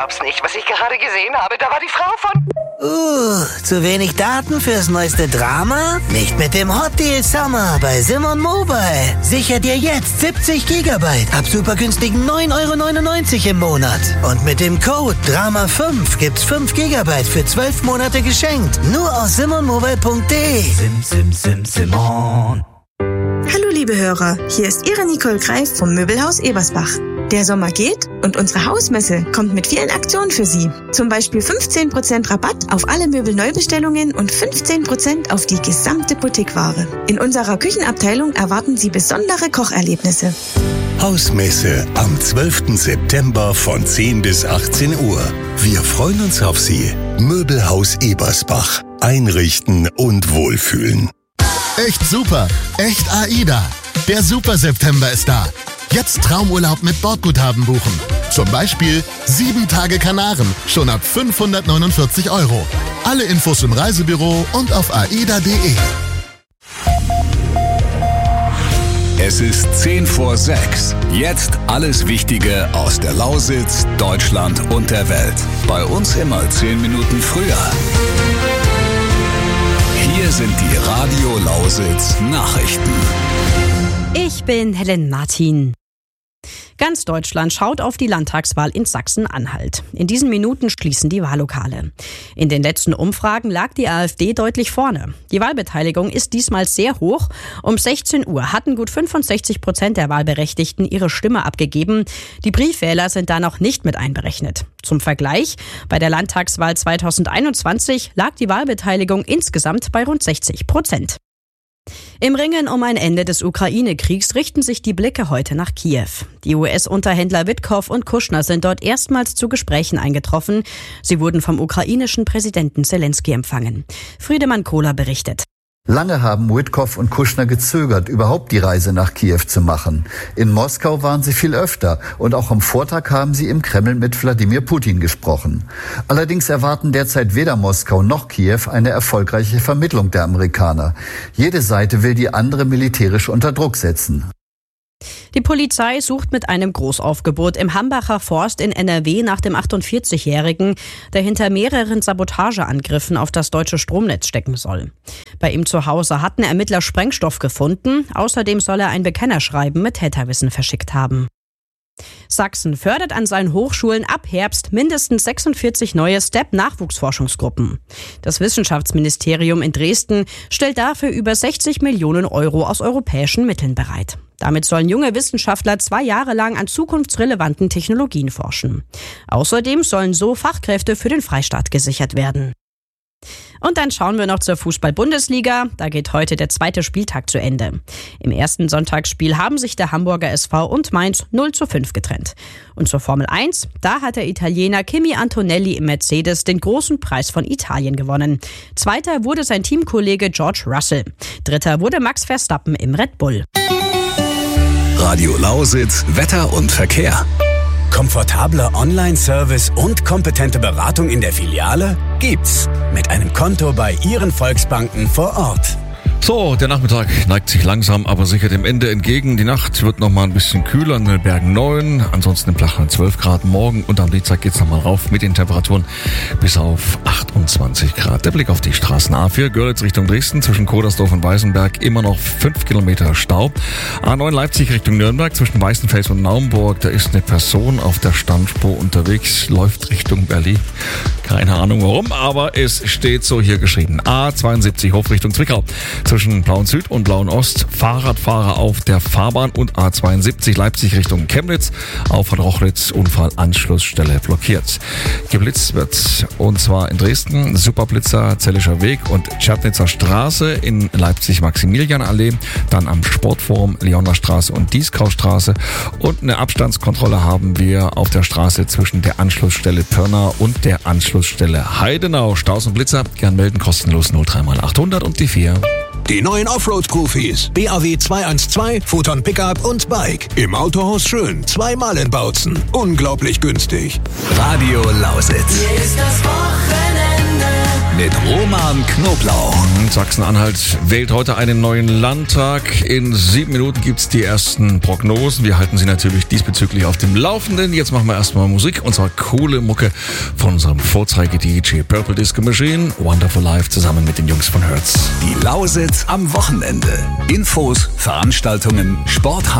glaub's nicht, was ich gerade gesehen habe. Da war die Frau von... Zu wenig Daten fürs neueste Drama? Nicht mit dem Hot Deal Summer bei Simon Mobile. Sicher dir jetzt 70 Gigabyte ab super günstigen 9,99 € im Monat. Und mit dem Code DRAMA5 gibt's 5 Gigabyte für 12 Monate geschenkt. Nur auf simonmobile.de. Simon. Hallo liebe Hörer, hier ist Ihre Nicole Greif vom Möbelhaus Ebersbach. Der Sommer geht und unsere Hausmesse kommt mit vielen Aktionen für Sie. Zum Beispiel 15% Rabatt auf alle Möbelneubestellungen und 15% auf die gesamte Boutiqueware. In unserer Küchenabteilung erwarten Sie besondere Kocherlebnisse. Hausmesse am 12. September von 10 bis 18 Uhr. Wir freuen uns auf Sie. Möbelhaus Ebersbach. Einrichten und wohlfühlen. Echt super, echt AIDA. Der Super September ist da. Jetzt Traumurlaub mit Bordguthaben buchen. Zum Beispiel 7 Tage Kanaren, schon ab 549 €. Alle Infos im Reisebüro und auf aida.de. Es ist 5:10. Jetzt alles Wichtige aus der Lausitz, Deutschland und der Welt. Bei uns immer 10 Minuten früher. Hier sind die Radio Lausitz Nachrichten. Ich bin Helen Martin. Ganz Deutschland schaut auf die Landtagswahl in Sachsen-Anhalt. In diesen Minuten schließen die Wahllokale. In den letzten Umfragen lag die AfD deutlich vorne. Die Wahlbeteiligung ist diesmal sehr hoch. Um 16 Uhr hatten gut 65% der Wahlberechtigten ihre Stimme abgegeben. Die Briefwähler sind da noch nicht mit einberechnet. Zum Vergleich, bei der Landtagswahl 2021 lag die Wahlbeteiligung insgesamt bei rund 60%. Im Ringen um ein Ende des Ukraine-Kriegs richten sich die Blicke heute nach Kiew. Die US-Unterhändler Witkow und Kushner sind dort erstmals zu Gesprächen eingetroffen. Sie wurden vom ukrainischen Präsidenten Zelensky empfangen. Friedemann Kohler berichtet. Lange haben Witkow und Kushner gezögert, überhaupt die Reise nach Kiew zu machen. In Moskau waren sie viel öfter und auch am Vortag haben sie im Kreml mit Wladimir Putin gesprochen. Allerdings erwarten derzeit weder Moskau noch Kiew eine erfolgreiche Vermittlung der Amerikaner. Jede Seite will die andere militärisch unter Druck setzen. Die Polizei sucht mit einem Großaufgebot im Hambacher Forst in NRW nach dem 48-Jährigen, der hinter mehreren Sabotageangriffen auf das deutsche Stromnetz stecken soll. Bei ihm zu Hause hatten Ermittler Sprengstoff gefunden. Außerdem soll er ein Bekennerschreiben mit Täterwissen verschickt haben. Sachsen fördert an seinen Hochschulen ab Herbst mindestens 46 neue STEP-Nachwuchsforschungsgruppen. Das Wissenschaftsministerium in Dresden stellt dafür über 60 Millionen € aus europäischen Mitteln bereit. Damit sollen junge Wissenschaftler 2 Jahre lang an zukunftsrelevanten Technologien forschen. Außerdem sollen so Fachkräfte für den Freistaat gesichert werden. Und dann schauen wir noch zur Fußball-Bundesliga. Da geht heute der 2. Spieltag zu Ende. Im ersten Sonntagsspiel haben sich der Hamburger SV und Mainz 0:5 getrennt. Und zur Formel 1, da hat der Italiener Kimi Antonelli im Mercedes den großen Preis von Italien gewonnen. Zweiter wurde sein Teamkollege George Russell. Dritter wurde Max Verstappen im Red Bull. Radio Lausitz, Wetter und Verkehr. Komfortabler Online-Service und kompetente Beratung in der Filiale? Gibt's. Mit einem Konto bei Ihren Volksbanken vor Ort. So, der Nachmittag neigt sich langsam, aber sicher dem Ende entgegen. Die Nacht wird noch mal ein bisschen kühler, in den Bergen 9, ansonsten im Flachland 12 Grad. Morgen und am Dienstag geht's noch mal rauf mit den Temperaturen bis auf 28 Grad. Der Blick auf die Straßen A4, Görlitz Richtung Dresden, zwischen Kodersdorf und Weißenberg immer noch 5 Kilometer Stau. A9 Leipzig Richtung Nürnberg, zwischen Weißenfels und Naumburg, da ist eine Person auf der Standspur unterwegs, läuft Richtung Berlin. Keine Ahnung warum, aber es steht so hier geschrieben. A72 Hofrichtung Zwickau. Zwischen Blauen Süd und Blauen Ost Fahrradfahrer auf der Fahrbahn und A72 Leipzig Richtung Chemnitz auf Rochlitz Unfallanschlussstelle blockiert. Geblitzt wird und zwar in Dresden Superblitzer Zellischer Weg und Tschernitzer Straße, in Leipzig Maximilianallee, dann am Sportforum Leoner Straße und Dieskaustraße und eine Abstandskontrolle haben wir auf der Straße zwischen der Anschlussstelle Pirna und der Anschlussstelle Heidenau. Staus und Blitzer gern melden, kostenlos 03x800 und die 4. Die neuen Offroad-Profis. BAW 212, Photon Pickup und Bike. Im Autohaus Schön. 2-mal in Bautzen. Unglaublich günstig. Radio Lausitz. Hier ist das Wochenende. mit Roman Knoblauch. Sachsen-Anhalt wählt heute einen neuen Landtag. In 7 Minuten gibt's die ersten Prognosen. Wir halten Sie natürlich diesbezüglich auf dem Laufenden. Jetzt machen wir erstmal Musik, und zwar coole Mucke von unserem Vorzeige-DJ Purple Disco Machine, Wonderful Life, zusammen mit den Jungs von Hertz. Die Lausitz am Wochenende. Infos, Veranstaltungen, Sport,